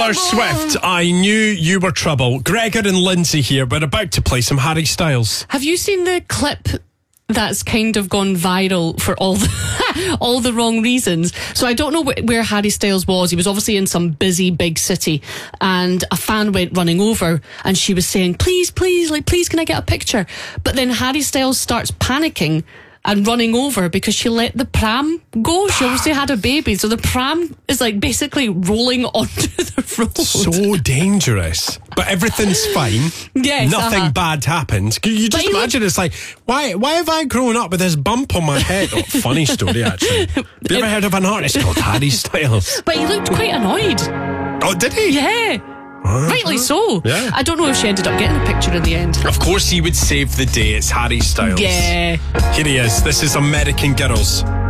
Taylor Swift, I knew you were trouble. Gregor and Lindsay here. We're about to play some Harry Styles. Have you seen the clip that's kind of gone viral for all the wrong reasons? So I don't know where Harry Styles was. He was obviously in some busy big city, and a fan went running over and she was saying, please, can I get a picture? But then Harry Styles starts panicking and running over because she let the pram go. She obviously had a baby, so the pram is like basically rolling onto the road. So dangerous. But everything's fine. Yes, nothing bad happened. Can you just imagine? It's like, why have I grown up with this bump on my head? Oh, funny story, actually. Have you ever heard of an artist called Harry Styles? But he looked quite annoyed. Oh, did he? Yeah. Rightly so. Yeah. I don't know if she ended up getting a picture in the end. Of course he would save the day. It's Harry Styles. Yeah. Here he is. This is American Girls.